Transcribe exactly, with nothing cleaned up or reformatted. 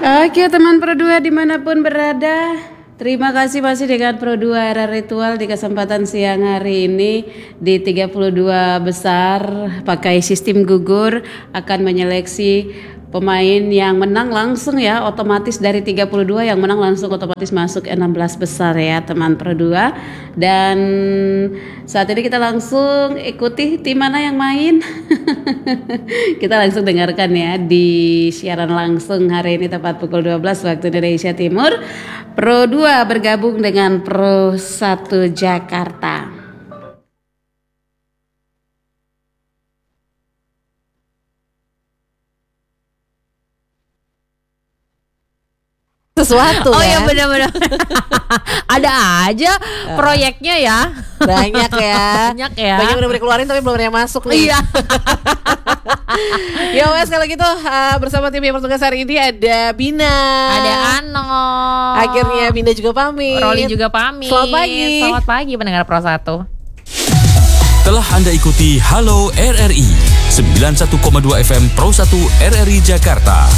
Oke teman Pro dua dimanapun berada, terima kasih masih dengan Pro dua Era Ritual di kesempatan siang hari ini di tiga puluh dua besar pakai sistem gugur akan menyeleksi pemain yang menang langsung ya, otomatis dari tiga puluh dua yang menang langsung otomatis masuk enam belas besar ya teman Pro dua. Dan saat ini kita langsung ikuti tim mana yang main. Kita langsung dengarkan ya di siaran langsung hari ini tepat pukul dua belas waktu Indonesia Timur. Pro dua bergabung dengan Pro satu Jakarta. Sesuatu oh kan? ya benar-benar ada aja proyeknya ya, banyak ya banyak ya banyak udah boleh keluarin tapi belum ada yang masuk nih. Iya. Ya wes kalau gitu uh, bersama tim yang bertugas hari ini ada Bina, ada Ano, akhirnya Bina juga pamit, Rolly juga pamit. Selamat pagi. Selamat pagi pendengar Pro satu. Telah Anda ikuti Halo R R I sembilan puluh satu koma dua F M Pro satu R R I Jakarta.